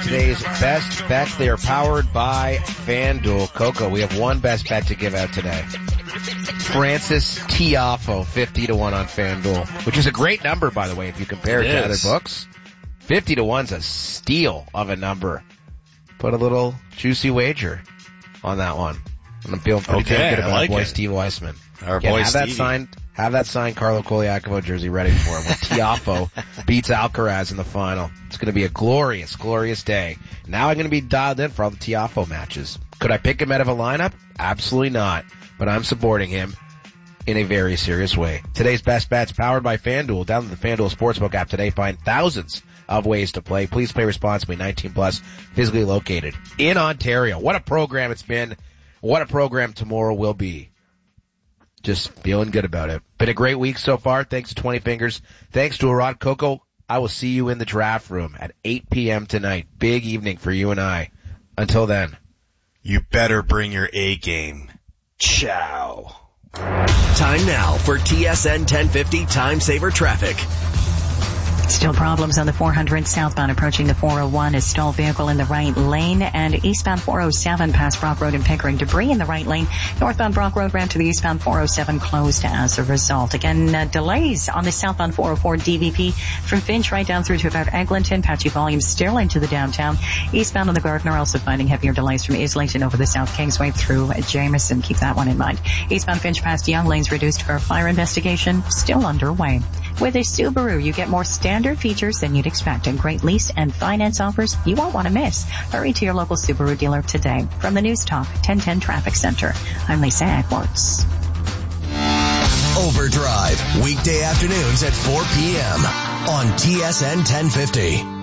today's best bets. They are powered by FanDuel. Coco, we have one best bet to give out today. Francis Tiafoe, 50-1 on FanDuel, which is a great number, by the way, if you compare it to other books. 50-1's a steal of a number. Put a little juicy wager on that one. I'm feeling pretty good about my boy Steve Weissman. Our boy Stevie. Have that signed Carlo Koliakovo jersey ready for him when Tiafoe beats Alcaraz in the final. It's going to be a glorious, glorious day. Now I'm going to be dialed in for all the Tiafoe matches. Could I pick him out of a lineup? Absolutely not. But I'm supporting him in a very serious way. Today's best bets powered by FanDuel. Download the FanDuel Sportsbook app today. Find thousands of ways to play. Please play responsibly. 18 plus, physically located in Ontario. What a program it's been. What a program tomorrow will be. Just feeling good about it. Been a great week so far. Thanks to 20 Fingers. Thanks to Arad. Coco, I will see you in the draft room at 8 p.m. tonight. Big evening for you and I. Until then. You better bring your A game. Ciao. Time now for TSN 1050 Time Saver Traffic. Still problems on the 400 southbound approaching the 401, a stalled vehicle in the right lane, and eastbound 407 past Brock Road and Pickering, debris in the right lane. Northbound Brock Road ramp to the eastbound 407 closed as a result. Again, delays on the southbound 404 DVP from Finch right down through to about Eglinton. Patchy volumes still into the downtown. Eastbound on the Gardner also finding heavier delays from Islington over the South Kingsway through Jameson. Keep that one in mind. Eastbound Finch past Young lanes reduced for a fire investigation still underway. With a Subaru, you get more standard features than you'd expect and great lease and finance offers you won't want to miss. Hurry to your local Subaru dealer today. From the News Talk 1010 Traffic Center, I'm Lisa Edwards. Overdrive, weekday afternoons at 4 p.m. on TSN 1050.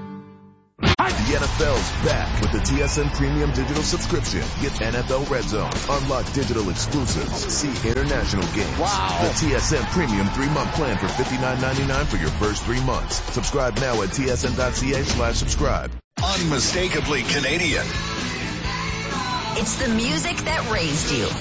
The NFL's back with the TSN Premium Digital subscription. Get NFL Red Zone, unlock digital exclusives, see international games. Wow. The TSN Premium 3-month plan for $59.99 for your first 3 months. Subscribe now at tsn.ca/subscribe. Unmistakably Canadian. It's the music that raised you.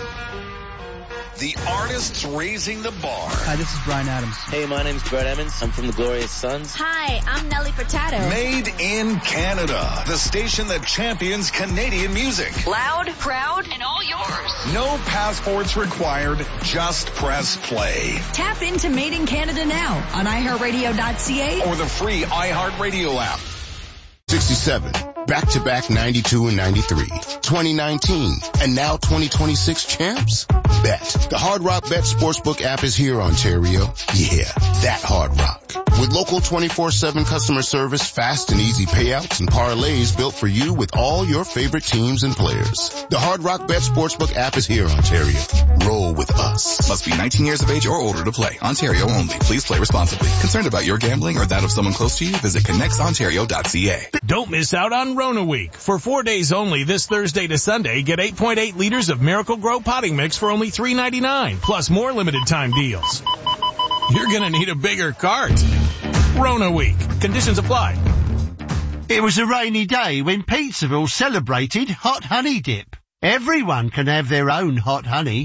The artists raising the bar. Hi, this is Bryan Adams. Hey, my name's Brett Emmons. I'm from the Glorious Sons. Hi, I'm Nelly Furtado. Made in Canada. The station that champions Canadian music. Loud, proud, and all yours. No passports required. Just press play. Tap into Made in Canada now on iHeartRadio.ca or the free iHeartRadio app. 67, back-to-back 92 and 93, 2019, and now 2026 champs? Bet. The Hard Rock Bet Sportsbook app is here, Ontario. Yeah, that Hard Rock. With local 24/7 customer service, fast and easy payouts, and parlays built for you with all your favorite teams and players. The Hard Rock Bet Sportsbook app is here, Ontario. Roll with us. Must be 19 years of age or older to play. Ontario only. Please play responsibly. Concerned about your gambling or that of someone close to you? Visit connectsontario.ca. Don't miss out on Rona Week. For 4 days only, this Thursday to Sunday, get 8.8 liters of Miracle Grow potting mix for only $3.99, plus more limited time deals. You're gonna need a bigger cart. Rona Week. Conditions apply. It was a rainy day when Pizzaville celebrated Hot Honey Dip. Everyone can have their own hot honey.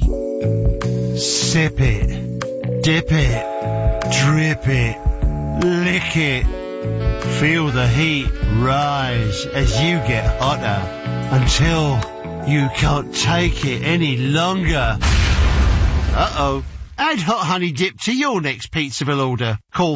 Sip it, dip it, drip it, lick it. Feel the heat rise as you get hotter until you can't take it any longer. Uh-oh. Add Hot Honey Dip to your next Pizzaville order. Call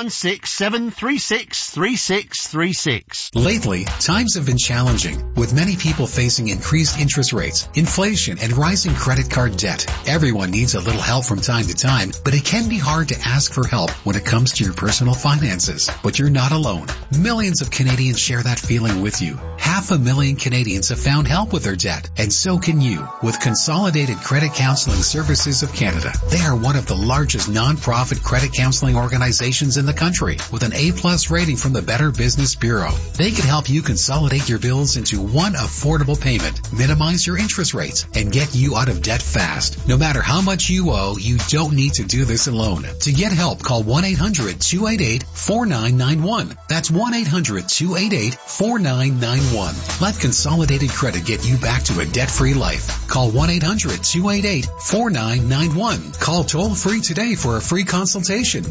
416-736-3636. Lately, times have been challenging, with many people facing increased interest rates, inflation, and rising credit card debt. Everyone needs a little help from time to time, but it can be hard to ask for help when it comes to your personal finances. But you're not alone. Millions of Canadians share that feeling with you. 500,000 Canadians have found help with their debt, and so can you with Consolidated Credit Counseling Services of Canada. They are one of the largest non-profit credit counseling organizations in the country with an A+ rating from the Better Business Bureau. They can help you consolidate your bills into one affordable payment, minimize your interest rates, and get you out of debt fast. No matter how much you owe, you don't need to do this alone. To get help, call 1-800-288-4991. That's 1-800-288-4991. Let Consolidated Credit get you back to a debt-free life. Call 1-800-288-4991. Call toll-free today for a free consultation. 1-800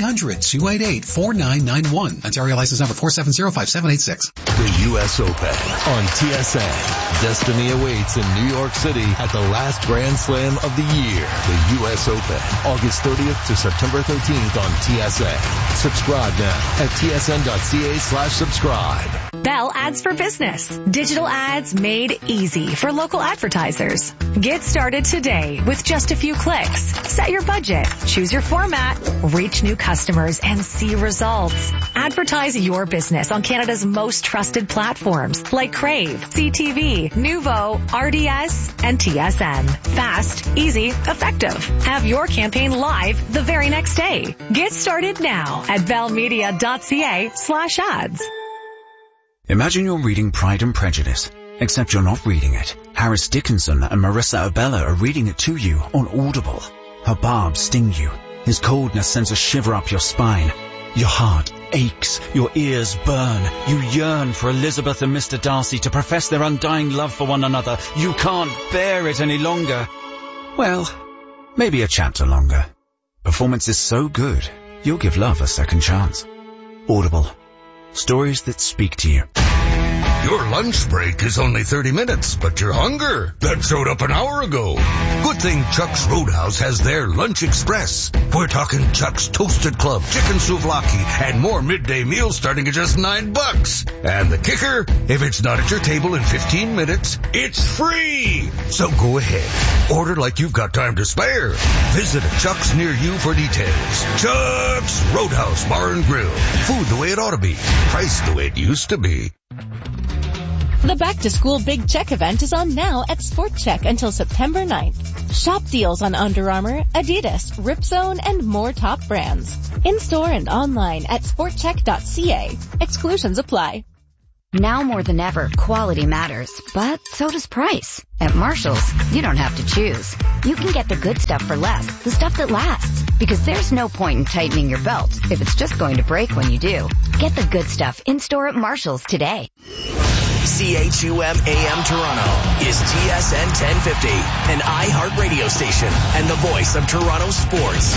1-800-288-4991. Ontario license number 4705786. The U.S. Open on TSN. Destiny awaits in New York City at the last Grand Slam of the year. The U.S. Open, August 30th to September 13th on TSN. Subscribe now at tsn.ca/subscribe. Bell Ads for Business. Digital ads made easy for local advertisers. Get started today with just a few clicks. Set your budget, choose your format, reach new customers, and see results. Advertise your business on Canada's most trusted platforms like Crave, CTV, Nuvo, RDS, and TSN. Fast, easy, effective. Have your campaign live the very next day. Get started now at bellmedia.ca/ads. Imagine you're reading Pride and Prejudice, except you're not reading it. Harris Dickinson and Marissa Abella are reading it to you on Audible. Her barbs sting you. His coldness sends a shiver up your spine. Your heart aches. Your ears burn. You yearn for Elizabeth and Mr. Darcy to profess their undying love for one another. You can't bear it any longer. Well, maybe a chapter longer. Performance is so good, you'll give love a second chance. Audible. Stories that speak to you. Your lunch break is only 30 minutes, but your hunger, that showed up an hour ago. Good thing Chuck's Roadhouse has their Lunch Express. We're talking Chuck's Toasted Club, chicken souvlaki, and more midday meals starting at just $9. And the kicker, if it's not at your table in 15 minutes, it's free. So go ahead, order like you've got time to spare. Visit a Chuck's near you for details. Chuck's Roadhouse Bar and Grill. Food the way it ought to be. Price the way it used to be. The back-to-school Big Check event is on now at Sport Check until September 9th. Shop deals on Under Armour, Adidas, Ripzone, and more top brands. In-store and online at sportcheck.ca. Exclusions apply. Now more than ever, quality matters, but so does price. At Marshall's, you don't have to choose. You can get the good stuff for less, the stuff that lasts. Because there's no point in tightening your belt if it's just going to break when you do. Get the good stuff in-store at Marshall's today. CHUM AM Toronto is TSN 1050, an iHeart radio station and the voice of Toronto sports.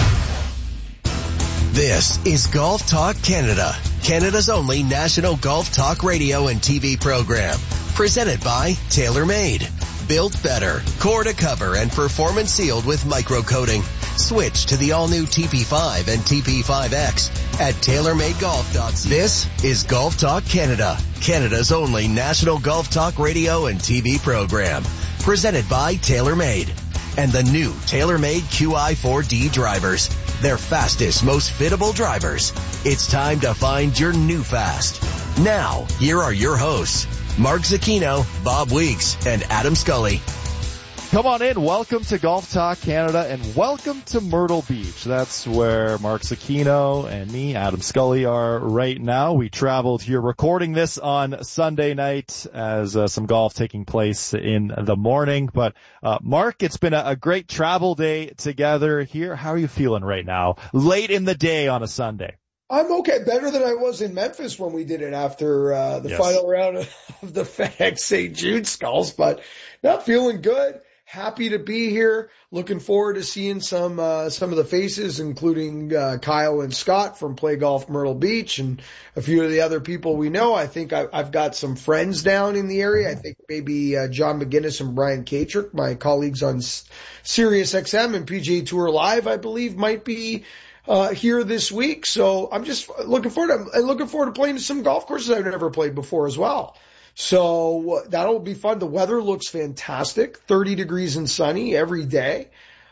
This is Golf Talk Canada, Canada's only national golf talk radio and TV program. Presented by TaylorMade. Built better, core to cover, and performance sealed with micro-coating. Switch to the all-new TP5 and TP5X at TaylorMadeGolf.ca. This is Golf Talk Canada, Canada's only national golf talk radio and TV program. Presented by TaylorMade. And the new TaylorMade QI4D drivers. Their fastest, most fittable drivers. It's time to find your new fast. Now, here are your hosts, Mark Zucchino, Bob Weeks, and Adam Scully. Come on in. Welcome to Golf Talk Canada and welcome to Myrtle Beach. That's where Mark Zucchino and me, Adam Scully, are right now. We traveled here recording this on Sunday night as some golf taking place in the morning. But Mark, it's been a great travel day together here. How are you feeling right now, late in the day on a Sunday? I'm okay. Better than I was in Memphis when we did it after the final round of the FedEx St. Jude Skulls, but not feeling good. Happy to be here. Looking forward to seeing some of the faces, including Kyle and Scott from Play Golf Myrtle Beach and a few of the other people we know. I think I've got some friends down in the area. I think maybe John McGinnis and Brian Katrick, my colleagues on Sirius XM and PGA Tour Live, I believe, might be here this week. So I'm just looking forward to playing some golf courses I've never played before as well. So that'll be fun. The weather looks fantastic, 30 degrees and sunny every day.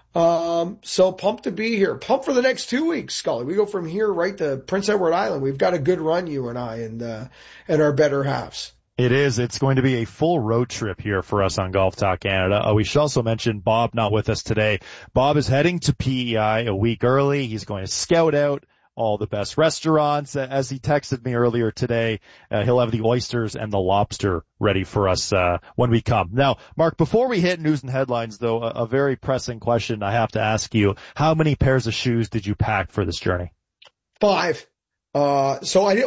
So pumped to be here. Pumped for the next 2 weeks, Scully. We go from here right to Prince Edward Island. We've got a good run, you and I, and our better halves. It is. It's going to be a full road trip here for us on Golf Talk Canada. We should also mention Bob not with us today. Bob is heading to PEI a week early. He's going to scout out all the best restaurants. As he texted me earlier today, he'll have the oysters and the lobster ready for us when we come. Now, Mark, before we hit news and headlines, though, a very pressing question I have to ask you. How many pairs of shoes did you pack for this journey? 5. So I did,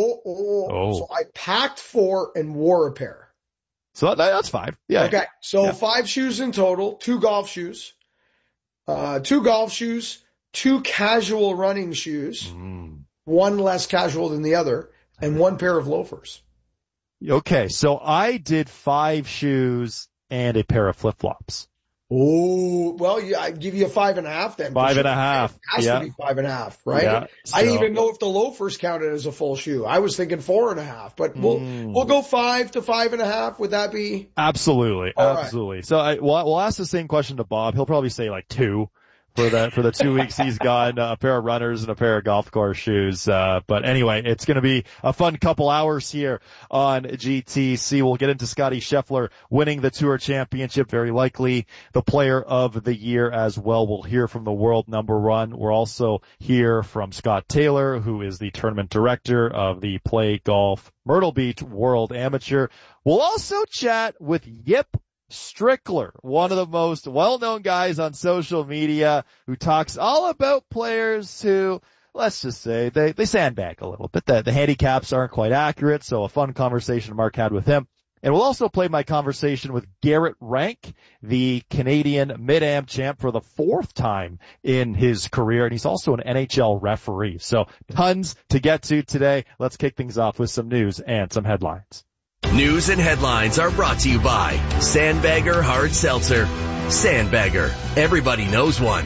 so I packed 4 and wore a pair. So that's 5. Yeah. Okay. So 5 shoes in total, 2 golf shoes, 2 casual running shoes, one less casual than the other, and 1 pair of loafers. Okay, so I did 5 shoes and a pair of flip-flops. Oh, well, I'd give you a 5.5 then. 5.5. It has to be 5.5, right? Yeah, I didn't even know if the loafers counted as a full shoe. I was thinking 4.5, but we'll go 5 to 5.5. Would that be? Absolutely. All absolutely. Right. So we'll ask the same question to Bob. He'll probably say like 2. For the 2 weeks he's gone, a pair of runners and a pair of golf course shoes. But anyway, it's going to be a fun couple hours here on GTC. We'll get into Scottie Scheffler winning the Tour Championship, very likely the player of the year as well. We'll hear from the world number 1. We'll also hear from Scott Taylor, who is the tournament director of the Play Golf Myrtle Beach World Amateur. We'll also chat with Yip Strickler, one of the most well-known guys on social media, who talks all about players who, let's just say, they sandbag a little bit. The handicaps aren't quite accurate, so a fun conversation Mark had with him. And we'll also play my conversation with Garrett Rank, the Canadian Mid-Am champ for the 4th time in his career, and he's also an NHL referee. So tons to get to today. Let's kick things off with some news and some headlines. News and headlines are brought to you by Sandbagger Hard Seltzer. Sandbagger. Everybody knows one.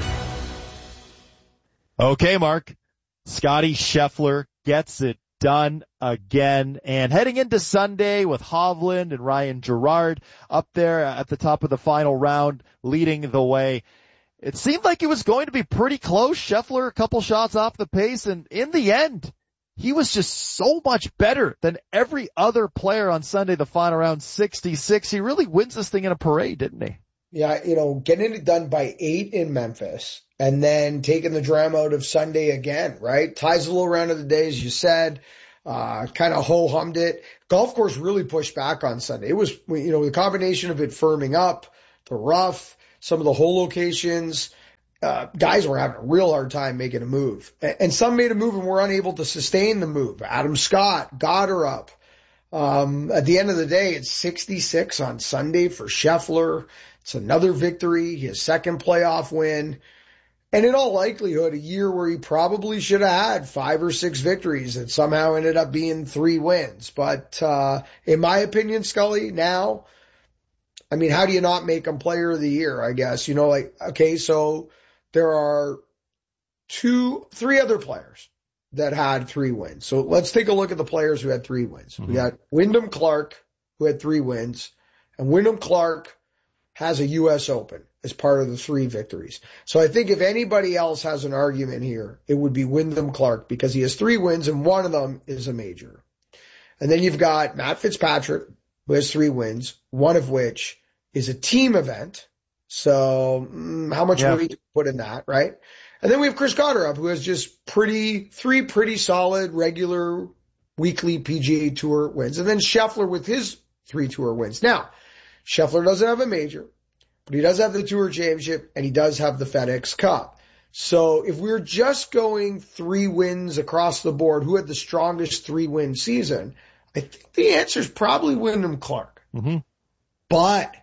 Okay, Mark. Scottie Scheffler gets it done again. And heading into Sunday with Hovland and Ryan Gerard up there at the top of the final round, leading the way. It seemed like it was going to be pretty close. Scheffler a couple shots off the pace, and in the end, he was just so much better than every other player on Sunday, the final round, 66. He really wins this thing in a parade, didn't he? Yeah, getting it done by 8 in Memphis and then taking the drama out of Sunday again, right? Ties the little round of the day, as you said, kind of ho-hummed it. Golf course really pushed back on Sunday. It was, the combination of it firming up, the rough, some of the hole locations, guys were having a real hard time making a move. And some made a move and were unable to sustain the move. Adam Scott got her up. At the end of the day, it's 66 on Sunday for Scheffler. It's another victory, his 2nd playoff win. And in all likelihood, a year where he probably should have had 5 or 6 victories that somehow ended up being 3 wins. But, in my opinion, Scully, now, how do you not make him player of the year, I guess? So there are 3 other players that had 3 wins. So let's take a look at the players who had 3 wins. We got Wyndham Clark, who had 3 wins, and Wyndham Clark has a U.S. Open as part of the 3 victories. So I think if anybody else has an argument here, it would be Wyndham Clark, because he has 3 wins and one of them is a major. And then you've got Matt Fitzpatrick, who has 3 wins, one of which is a team event. So how much weight to put in that, right? And then we have Chris Gotterup, who has just 3 pretty solid regular weekly PGA Tour wins. And then Scheffler with his 3 Tour wins. Now, Scheffler doesn't have a major, but he does have the Tour Championship and he does have the FedEx Cup. So if we're just going 3 wins across the board, who had the strongest 3-win season? I think the answer is probably Wyndham Clark. But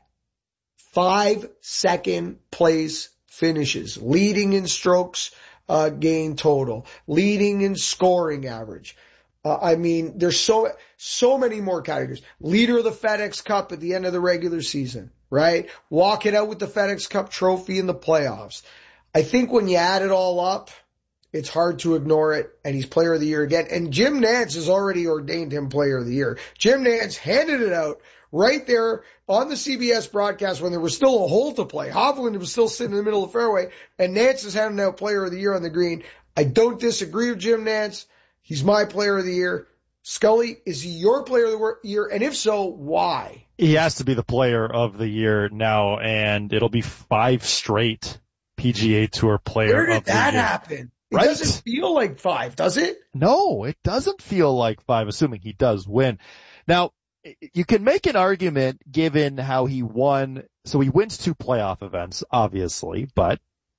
5 second-place finishes, leading in strokes gain total, leading in scoring average. There's so many more categories. Leader of the FedEx Cup at the end of the regular season, right? Walking out with the FedEx Cup trophy in the playoffs. I think when you add it all up, it's hard to ignore it, and he's player of the year again. And Jim Nantz has already ordained him player of the year. Jim Nantz handed it out right there on the CBS broadcast when there was still a hole to play. Hovland was still sitting in the middle of the fairway, and Nantz is handing out player of the year on the green. I don't disagree with Jim Nantz. He's my player of the year. Scully, is he your player of the year? And if so, why? He has to be the player of the year now, and it'll be 5 straight PGA Tour player of the year. Where did that happen? It doesn't feel like 5, does it? No, it doesn't feel like 5, assuming he does win. Now, you can make an argument given how he won. So he wins 2 playoff events, obviously, but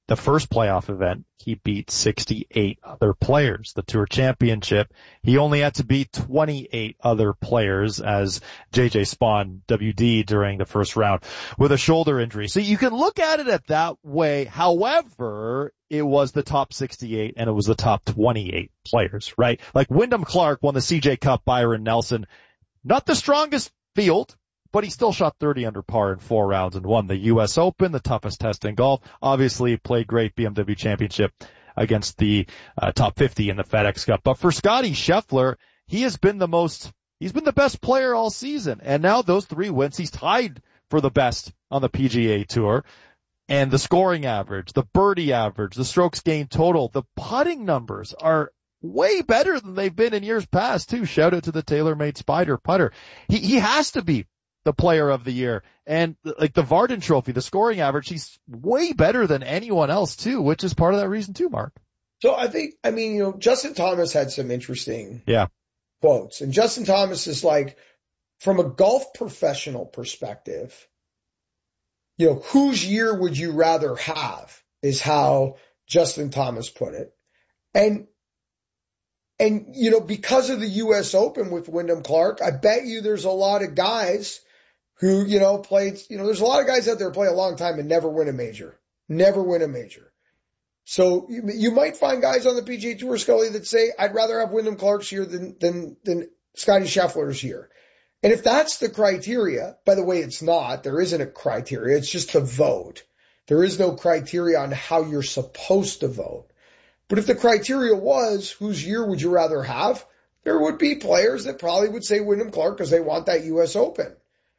the first playoff event, he beat 68 other players. The Tour Championship, he only had to beat 28 other players as JJ Spaun WD during the first round with a shoulder injury. So you can look at it that way. However, it was the top 68 and it was the top 28 players, right? Like Wyndham Clark won the CJ Cup, Byron Nelson, not the strongest field, but he still shot 30 under par in 4 rounds and won the U.S. Open, the toughest test in golf. Obviously played great BMW Championship against the top 50 in the FedEx Cup. But for Scottie Scheffler, he's been the best player all season. And now those 3 wins, he's tied for the best on the PGA Tour. And the scoring average, the birdie average, the strokes gained total, the putting numbers are way better than they've been in years past too. Shout out to the TaylorMade Spider putter. He has to be the player of the year. And like the Vardon Trophy, the scoring average, he's way better than anyone else too, which is part of that reason too, Mark. So I mean, Justin Thomas had some interesting quotes. And Justin Thomas is like, from a golf professional perspective, whose year would you rather have is how Justin Thomas put it. And because of the U.S. Open with Wyndham Clark, I bet you there's a lot of guys who, played, there's a lot of guys out there play a long time and never win a major. So you might find guys on the PGA Tour, Scully, that say, I'd rather have Wyndham Clark's year than Scottie Scheffler's year. And if that's the criteria, by the way, it's not. There isn't a criteria. It's just a vote. There is no criteria on how you're supposed to vote. But if the criteria was, whose year would you rather have, there would be players that probably would say Wyndham Clark because they want that U.S. Open.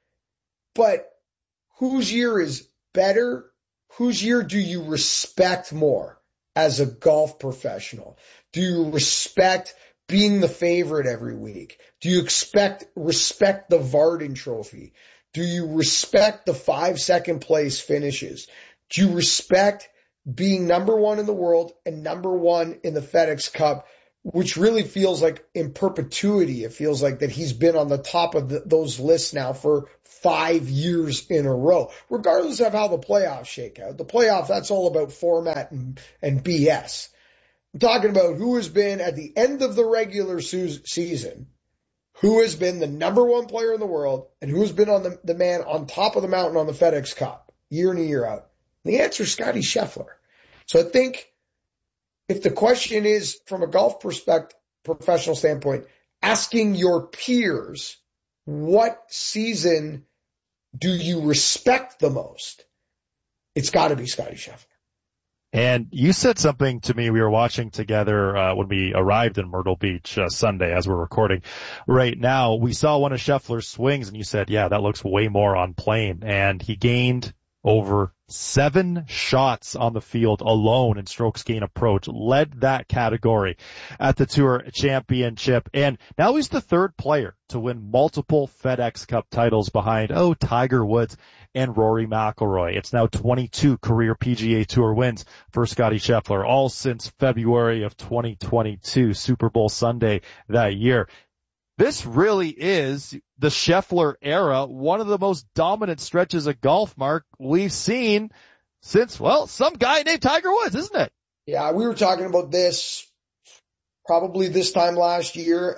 But whose year is better? Whose year do you respect more as a golf professional? Do you respect being the favorite every week? Do you respect the Vardon Trophy? Do you respect the 5 second place finishes? Do you respect being number 1 in the world and number 1 in the FedEx Cup, which really feels like in perpetuity? It feels like that he's been on the top of those lists now for 5 years in a row, regardless of how the playoffs shake out. The playoff, that's all about format and BS. I'm talking about who has been at the end of the regular season, who has been the number 1 player in the world, and who's been on the man on top of the mountain on the FedEx Cup year in and year out. The answer is Scottie Scheffler. So I think if the question is from a golf professional standpoint, asking your peers, what season do you respect the most? It's got to be Scottie Scheffler. And you said something to me. We were watching together when we arrived in Myrtle Beach Sunday as we're recording right now. We saw one of Scheffler's swings and you said, yeah, that looks way more on plane. And he gained over 7 shots on the field alone in strokes gain approach, led that category at the Tour Championship. And now he's the 3rd player to win multiple FedEx Cup titles behind, Tiger Woods and Rory McIlroy. It's now 22 career PGA Tour wins for Scottie Scheffler, all since February of 2022, Super Bowl Sunday that year. This really is the Scheffler era, one of the most dominant stretches of golf, Mark, we've seen since, some guy named Tiger Woods, isn't it? Yeah, we were talking about this probably this time last year,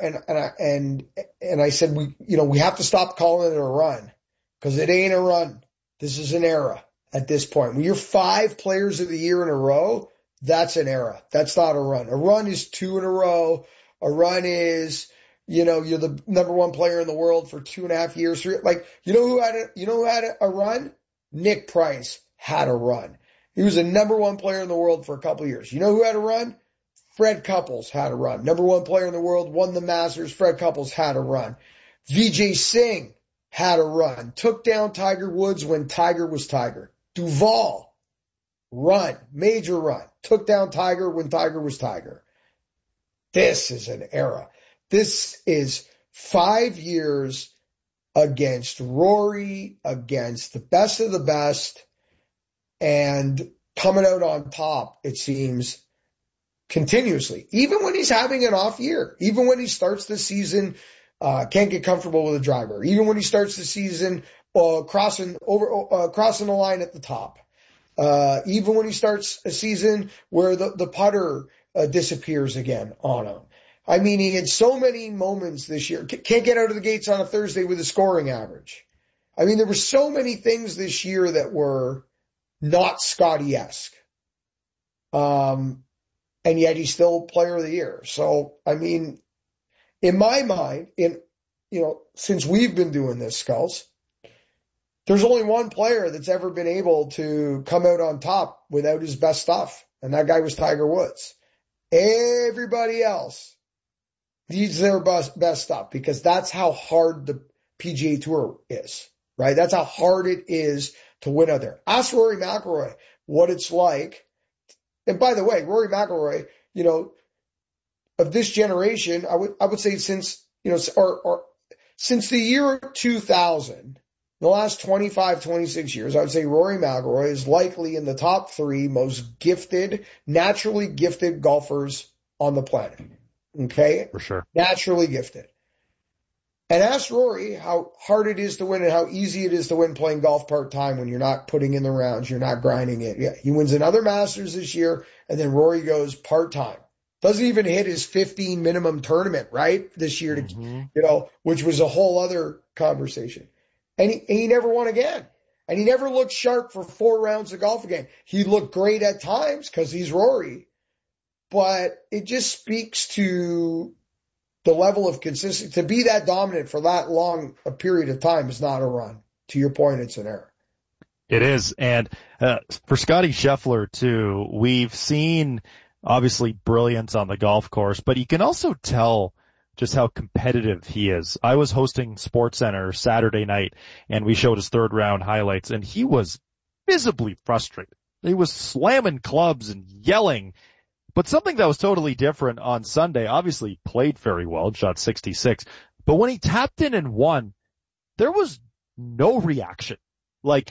and I said we have to stop calling it a run because it ain't a run. This is an era at this point. When you're 5 players of the year in a row, that's an era. That's not a run. A run is 2 in a row. A run is, you're the number 1 player in the world for 2.5 years. Like, who had a run? Nick Price had a run. He was the number 1 player in the world for a couple of years. You know who had a run? Fred Couples had a run. Number 1 player in the world, won the Masters. Fred Couples had a run. Vijay Singh had a run. Took down Tiger Woods when Tiger was Tiger. Duval, run, major run. Took down Tiger when Tiger was Tiger. This is an era. This is 5 years against Rory, against the best of the best, and coming out on top, it seems, continuously. Even when he's having an off year, even when he starts the season, can't get comfortable with a driver, even when he starts the season crossing the line at the top. Even when he starts a season where the putter disappears again on him. I mean, he had so many moments this year. Can't get out of the gates on a Thursday with a scoring average. I mean, there were so many things this year that were not Scotty-esque. And yet he's still player of the year. So, I mean, in my mind, since we've been doing this, Skulls, there's only one player that's ever been able to come out on top without his best stuff. And that guy was Tiger Woods. Everybody else needs their best stuff because that's how hard the PGA Tour is, right? That's how hard it is to win out there. Ask Rory McIlroy what it's like. And by the way, Rory McIlroy, of this generation, I would say since the year 2000, the last 25, 26 years, I would say Rory McIlroy is likely in the top 3 most gifted, naturally gifted golfers on the planet. Okay? For sure. Naturally gifted. And ask Rory how hard it is to win and how easy it is to win playing golf part-time when you're not putting in the rounds, you're not grinding it. Yeah, he wins another Masters this year, and then Rory goes part-time. Doesn't even hit his 15 minimum tournament, right? This year, which was a whole other conversation. And he never won again. And he never looked sharp for 4 rounds of golf again. He looked great at times because he's Rory. But it just speaks to the level of consistency. To be that dominant for that long a period of time is not a run. To your point, it's an error. It is. And for Scotty Scheffler, too, we've seen obviously brilliance on the golf course, but you can also tell just how competitive he is. I was hosting SportsCenter Saturday night, and we showed his 3rd round highlights, and he was visibly frustrated. He was slamming clubs and yelling. But something that was totally different on Sunday, obviously played very well, shot 66, but when he tapped in and won, there was no reaction. Like,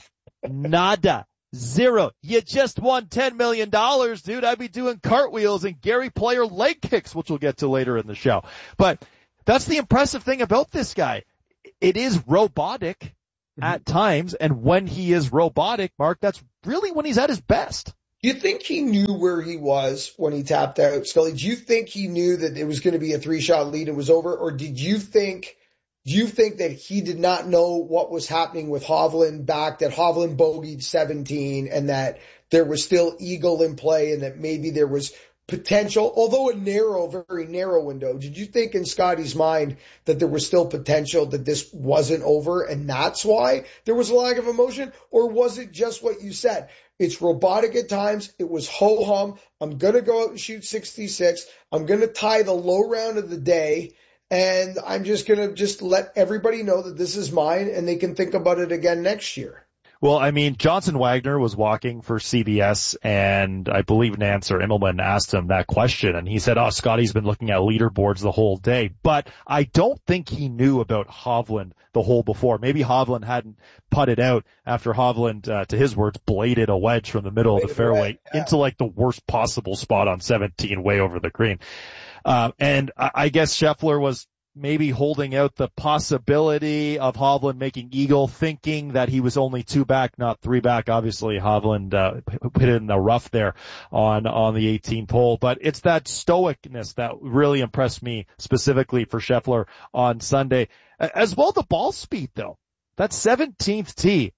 nada. Zero. You just won $10 million, dude. I'd be doing cartwheels and Gary Player leg kicks, which we'll get to later in the show. But that's the impressive thing about this guy. It is robotic at times, and when he is robotic, Mark, that's really when he's at his best. Do you think he knew where he was when he tapped out, Scully? Do you think he knew that it was going to be a 3-shot lead and was over? Or do you think that he did not know what was happening with Hovland back, that Hovland bogeyed 17 and that there was still eagle in play and that maybe there was potential, although a very narrow window? Did you think in Scotty's mind that there was still potential that this wasn't over and that's why there was a lack of emotion? Or was it just what you said? It's robotic at times. It was ho-hum. I'm going to go out and shoot 66. I'm going to tie the low round of the day. And I'm just going to let everybody know that this is mine and they can think about it again next year. Well, I mean, Johnson Wagner was walking for CBS, and I believe Nance or Immelman asked him that question, and he said, Scotty's been looking at leaderboards the whole day. But I don't think he knew about Hovland the hole before. Maybe Hovland hadn't putted out after Hovland, to his words, bladed a wedge from the middle of the fairway into like the worst possible spot on 17 way over the green. And I guess Scheffler was maybe holding out the possibility of Hovland making eagle, thinking that he was only 2 back, not 3 back. Obviously, Hovland hit it in the rough there on the 18th hole. But it's that stoicness that really impressed me specifically for Scheffler on Sunday. As well, the ball speed, though. That 17th tee,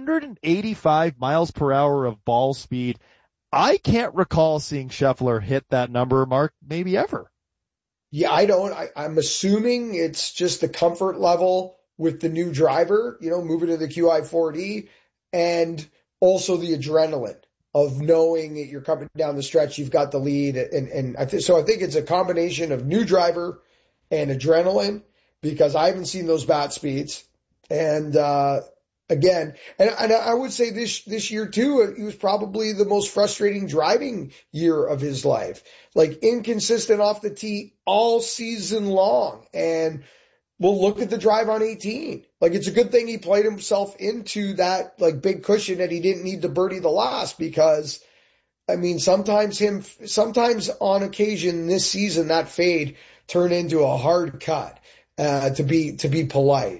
185 miles per hour of ball speed. I can't recall seeing Scheffler hit that number, Mark, maybe ever. Yeah, I don't. I'm assuming it's just the comfort level with the new driver, moving to the QI4D, and also the adrenaline of knowing that you're coming down the stretch, you've got the lead. And I think it's a combination of new driver and adrenaline, because I haven't seen those bat speeds. And, again, and I would say this year too, it was probably the most frustrating driving year of his life. Like, inconsistent off the tee all season long. And we'll look at the drive on 18. Like, it's a good thing he played himself into that like big cushion that he didn't need to birdie the last, because I mean, sometimes on occasion this season, that fade turned into a hard cut, to be polite.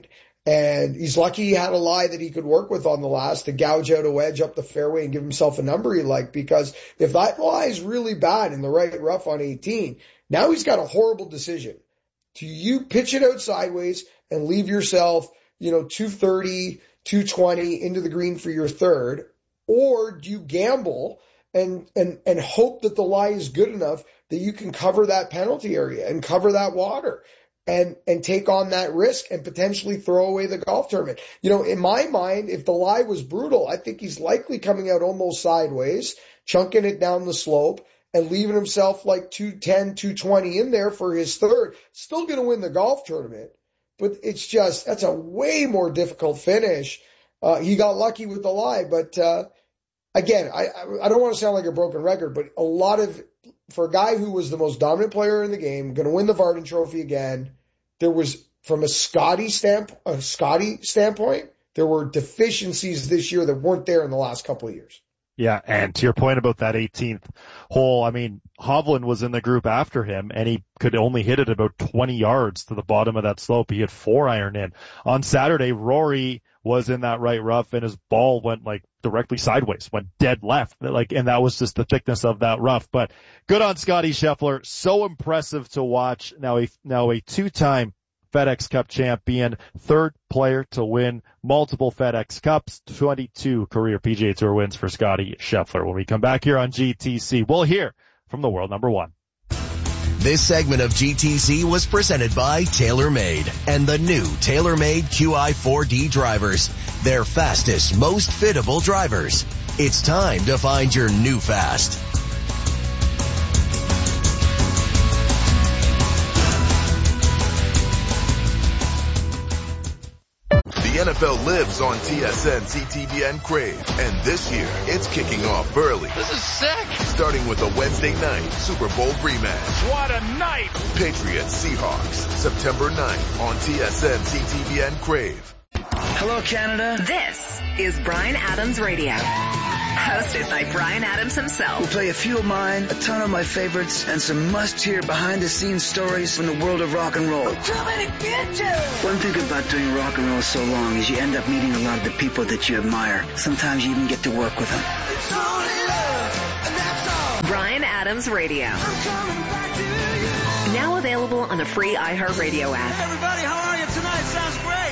And he's lucky he had a lie that he could work with on the last to gouge out a wedge up the fairway and give himself a number he liked, because if that lie is really bad in the right rough on 18, now he's got a horrible decision. Do you pitch it out sideways and leave yourself, 230, 220 into the green for your third, or do you gamble and hope that the lie is good enough that you can cover that penalty area and cover that water and take on that risk and potentially throw away the golf tournament? In my mind, if the lie was brutal, I think he's likely coming out almost sideways, chunking it down the slope and leaving himself like 210, 220 in there for his third. Still going to win the golf tournament, but that's a way more difficult finish. He got lucky with the lie, but, again, I don't want to sound like a broken record, but for a guy who was the most dominant player in the game, going to win the Vardon Trophy again, there was, from a Scotty standpoint, there were deficiencies this year that weren't there in the last couple of years. Yeah, and to your point about that 18th hole, Hovland was in the group after him, and he could only hit it about 20 yards to the bottom of that slope. He had 4-iron in. On Saturday, Rory was in that right rough, and his ball went directly sideways, went dead left, and that was just the thickness of that rough. But good on Scotty Scheffler, so impressive to watch. Now a two-time FedEx Cup champion, third player to win multiple FedEx Cups, 22 career PGA Tour wins for Scotty Scheffler. When we come back here on GTC, we'll hear from the world number one. This segment of GTC was presented by TaylorMade and the new TaylorMade QI4D drivers. Their fastest, most fittable drivers. It's time to find your new fast. The NFL lives on TSN, CTVN, Crave, and this year it's kicking off early. This is sick! Starting with a Wednesday night Super Bowl rematch. What a night! Patriots Seahawks, September 9th on TSN, CTVN, Crave. Hello, Canada. This is Bryan Adams Radio. Hosted by Bryan Adams himself. We'll play a few of mine, a ton of my favorites, and some must-hear behind-the-scenes stories from the world of rock and roll. Too many bitches! One thing about doing rock and roll so long is you end up meeting a lot of the people that you admire. Sometimes you even get to work with them. It's only love, and that's all. Bryan Adams Radio. I'm coming back to you. Now available on the free iHeartRadio app. Hey everybody, how are you tonight? Sounds great.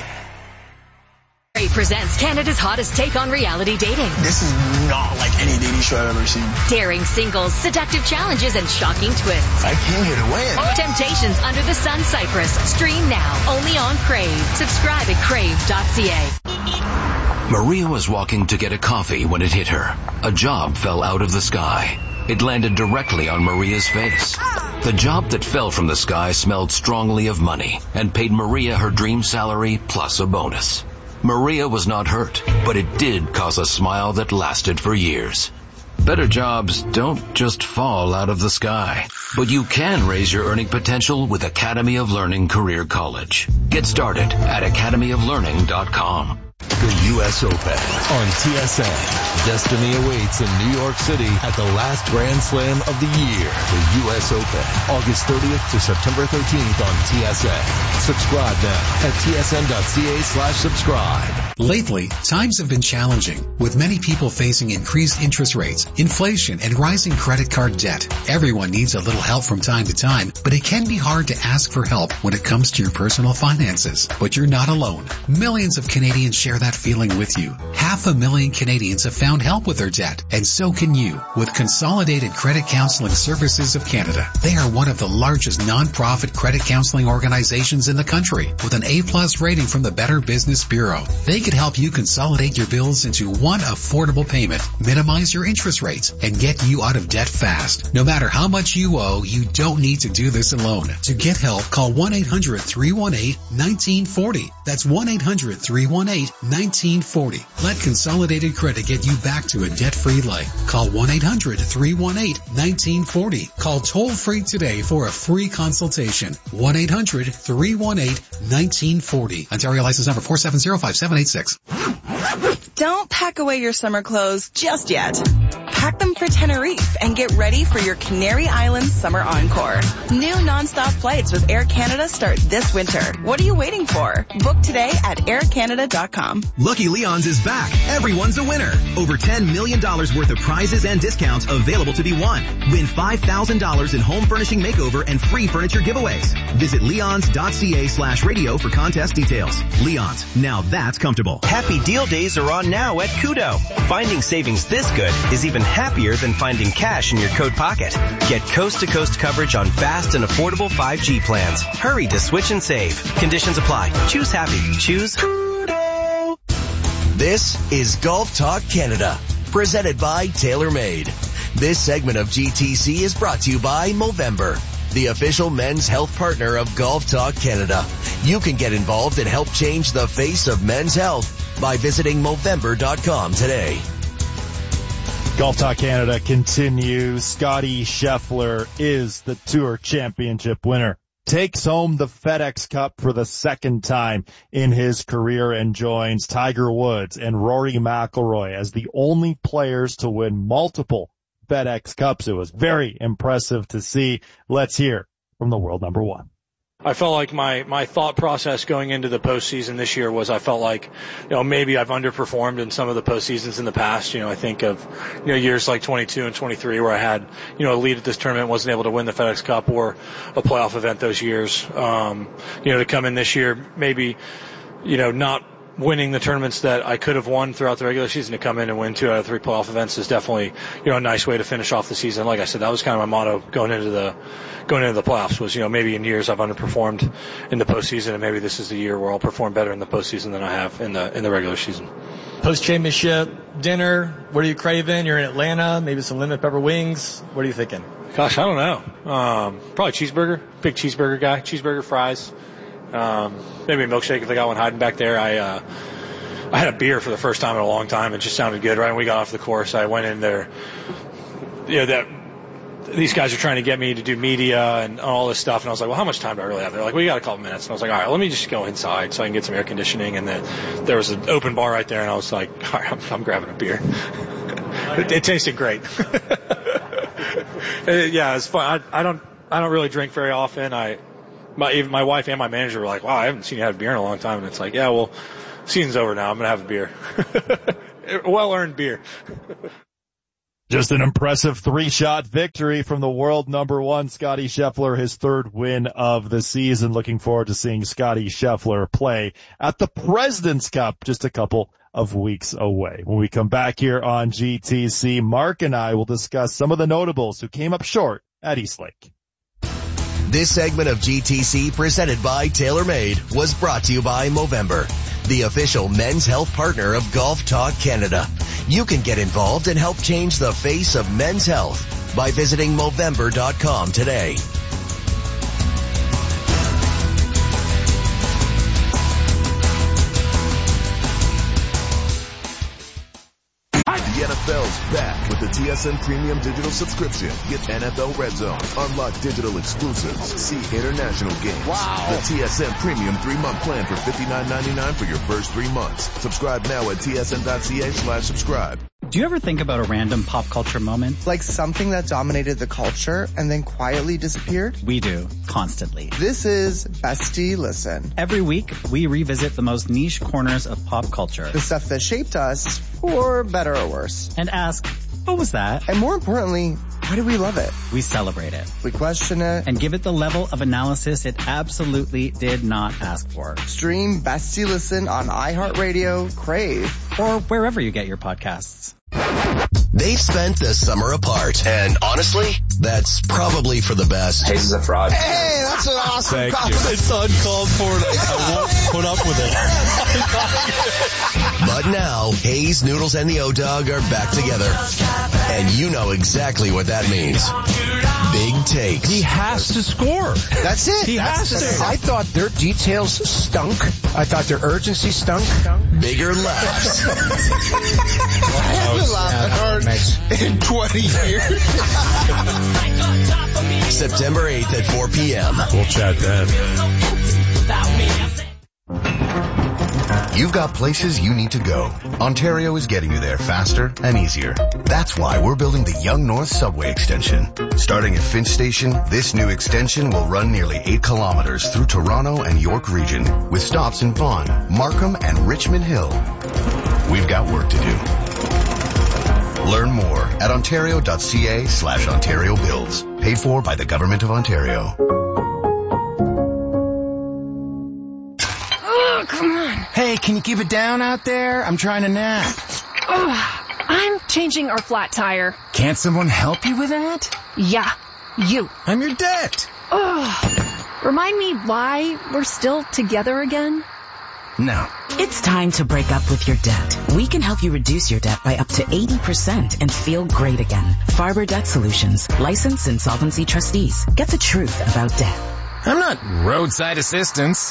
Presents Canada's hottest take on reality dating. This is not like any dating show I've ever seen. Daring singles, seductive challenges, and shocking twists. I came here to win. Temptations Under the Sun Cyprus. Stream now, only on Crave. Subscribe at crave.ca. Maria was walking to get a coffee when it hit her. A job fell out of the sky. It landed directly on Maria's face. The job that fell from the sky smelled strongly of money and paid Maria her dream salary plus a bonus. Maria was not hurt, but it did cause a smile that lasted for years. Better jobs don't just fall out of the sky, but you can raise your earning potential with Academy of Learning Career College. Get started at academyoflearning.com. The U.S. Open on TSN. Destiny awaits in New York City at the last Grand Slam of the year. The U.S. Open, August 30th to September 13th on TSN. Subscribe now at tsn.ca/subscribe. Lately, times have been challenging, with many people facing increased interest rates, inflation, and rising credit card debt. Everyone needs a little help from time to time, but it can be hard to ask for help when it comes to your personal finances. But you're not alone. Millions of Canadians share that feeling with you. 500,000 Canadians have found help with their debt, and so can you with Consolidated Credit Counseling Services of Canada. They are one of the largest non-profit credit counseling organizations in the country with an A+ rating from the Better Business Bureau. They could help you consolidate your bills into one affordable payment, minimize your interest rates, and get you out of debt fast. No matter how much you owe, you don't need to do this alone. To get help, call 1-800-318-1940. That's 1-800-318-1940. Let Consolidated Credit get you back to a debt-free life. Call 1-800-318-1940. Call toll-free today for a free consultation. 1-800-318-1940. Ontario license number 4705786. Don't pack away your summer clothes just yet. pack them for Tenerife and get ready for your Canary Islands summer encore. New nonstop flights with Air Canada start this winter. What are you waiting for? Book today at aircanada.com. Lucky Leon's is back. Everyone's a winner. Over $10 million worth of prizes and discounts available to be won. Win $5,000 in home furnishing makeover and free furniture giveaways. Visit leons.ca/radio for contest details. Leon's, now that's comfortable. Happy deal days are on now at Kudo. Finding savings this good is even happier than finding cash in your coat pocket. Get coast-to-coast coverage on fast and affordable 5G plans. Hurry to switch and save. Conditions apply. Choose happy. Choose Kudo. This is Golf Talk Canada, presented by TaylorMade. This segment of GTC is brought to you by Movember, the official men's health partner of Golf Talk Canada. You can get involved and help change the face of men's health by visiting Movember.com today. Golf Talk Canada continues. Scotty Scheffler is the Tour Championship winner. Takes home the FedEx Cup for the second time in his career and joins Tiger Woods and Rory McIlroy as the only players to win multiple FedEx Cups. It was very impressive to see. Let's hear from the world number one. I felt like my thought process going into the postseason this year was I felt like, maybe I've underperformed in some of the postseasons in the past. I think of, years like 22 and 23 where I had, a lead at this tournament, wasn't able to win the FedEx Cup or a playoff event those years. To come in this year, maybe, not winning the tournaments that I could have won throughout the regular season, to come in and win 2 out of 3 playoff events is definitely, a nice way to finish off the season. Like I said, that was kind of my motto going into the playoffs was, maybe in years I've underperformed in the postseason, and maybe this is the year where I'll perform better in the postseason than I have in the regular season. Post-championship dinner, what are you craving? You're in Atlanta, maybe some lemon pepper wings. What are you thinking? Gosh, I don't know. Probably cheeseburger. Big cheeseburger guy. Cheeseburger, fries. Maybe a milkshake if they got one hiding back there. I had a beer for the first time in a long time. It just sounded good. Right when we got off the course, I went in there. These guys are trying to get me to do media and all this stuff. And I was like, well, how much time do I really have? They're like, well, you got a couple minutes. And I was like, all right, let me just go inside so I can get some air conditioning. And then there was an open bar right there. And I was like, all right, I'm grabbing a beer. It tasted great. Yeah, it's fun. I don't really drink very often. Even my wife and my manager were like, wow, I haven't seen you have a beer in a long time. And it's like, yeah, well, season's over now. I'm going to have a beer. Well-earned beer. Just an impressive 3-shot victory from the world number one, Scotty Scheffler, his 3rd win of the season. Looking forward to seeing Scotty Scheffler play at the President's Cup just a couple of weeks away. When we come back here on GTC, Mark and I will discuss some of the notables who came up short at Eastlake. This segment of GTC, presented by TaylorMade, was brought to you by Movember, the official men's health partner of Golf Talk Canada. You can get involved and help change the face of men's health by visiting Movember.com today. The NFL's back with the TSN Premium Digital Subscription. Get NFL Red Zone, unlock digital exclusives, see international games. Wow. The TSN Premium 3-month plan for $59.99 for your first 3 months. Subscribe now at tsn.ca/subscribe. Do you ever think about a random pop culture moment? Like something that dominated the culture and then quietly disappeared? We do, constantly. This is Bestie Listen. Every week, we revisit the most niche corners of pop culture. The stuff that shaped us, for better or worse. And ask, what was that? And more importantly, why do we love it? We celebrate it. We question it. And give it the level of analysis it absolutely did not ask for. Stream Bestie Listen on iHeartRadio, Crave, or wherever you get your podcasts. They've spent the summer apart, and honestly, that's probably for the best. Hayes is a fraud. Hey, that's an awesome compliment. It's uncalled for. I won't put up with it. But now, Hayes, Noodles, and the O-Dog are back together. And you know exactly what that means. Big takes. He has to score. That's it. He has to. I thought their details stunk. I thought their urgency stunk. Bigger laughs. In 20 years. September 8th at 4 p.m. We'll chat then. You've got places you need to go. Ontario is getting you there faster and easier. That's why we're building the Yonge North Subway Extension. Starting at Finch Station, this new extension will run nearly 8 kilometers through Toronto and York region, with stops in Vaughan, Markham, and Richmond Hill. We've got work to do. Learn more at ontario.ca/Ontario Builds. Paid for by the Government of Ontario. Oh, come on. Hey, can you keep it down out there? I'm trying to nap. Oh, I'm changing our flat tire. Can't someone help you with that? Yeah, you. I'm your debt. Oh, remind me why we're still together again? No. It's time to break up with your debt. We can help you reduce your debt by up to 80% and feel great again. Farber Debt Solutions, licensed insolvency trustees. Get the truth about debt. I'm not roadside assistance.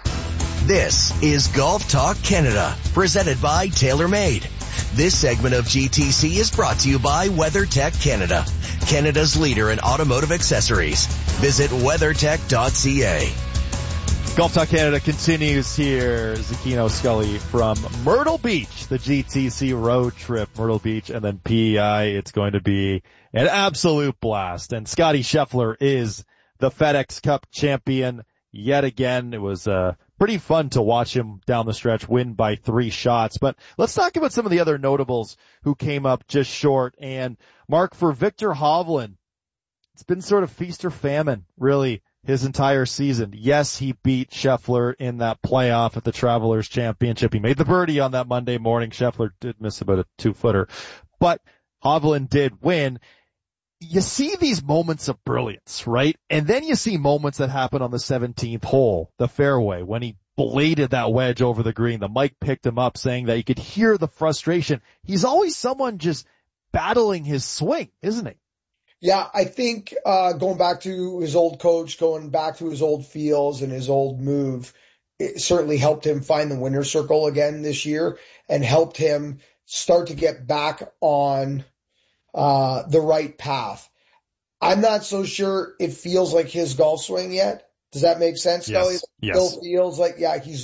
This is Golf Talk Canada, presented by TaylorMade. This segment of GTC is brought to you by WeatherTech Canada, Canada's leader in automotive accessories. Visit weathertech.ca. Golf Talk Canada continues here. Zucchino Scully from Myrtle Beach, the GTC road trip, Myrtle Beach, and then PEI. It's going to be an absolute blast. And Scotty Scheffler is the FedEx Cup champion yet again. It was pretty fun to watch him down the stretch win by 3 shots. But let's talk about some of the other notables who came up just short. And Mark, for Viktor Hovland, it's been sort of feast or famine, really, his entire season. Yes, he beat Scheffler in that playoff at the Travelers Championship. He made the birdie on that Monday morning. Scheffler did miss about a 2-footer, but Hovland did win. You see these moments of brilliance, right? And then you see moments that happen on the 17th hole, the fairway, when he bladed that wedge over the green. The mic picked him up saying that you could hear the frustration. He's always someone just battling his swing, isn't he? Yeah, I think going back to his old coach, going back to his old feels and his old move, it certainly helped him find the winner's circle again this year and helped him start to get back on the right path. I'm not so sure it feels like his golf swing yet. Does that make sense, Scully? Yes. Still feels like, yeah, he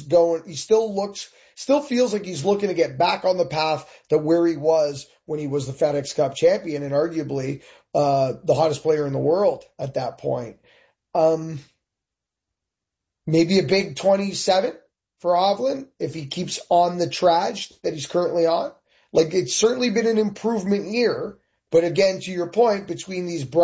still feels like he's looking to get back on the path to where he was when he was the FedEx Cup champion and arguably the hottest player in the world at that point. Maybe a big 27 for Hovland if he keeps on the traj that he's currently on. Like, it's certainly been an improvement year, but again, to your point, between these bright